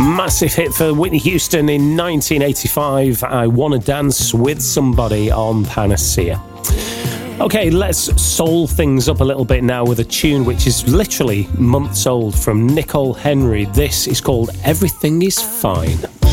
Massive hit for Whitney Houston in 1985, I Wanna Dance With Somebody on Panacea. Okay, let's soul things up a little bit now with a tune which is literally months old from Nicole Henry. This is called Everything Is Fine.